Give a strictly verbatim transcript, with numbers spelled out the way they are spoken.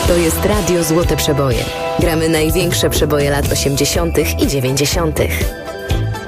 To jest Radio Złote Przeboje. Gramy największe przeboje lat osiemdziesiątych i dziewięćdziesiątych.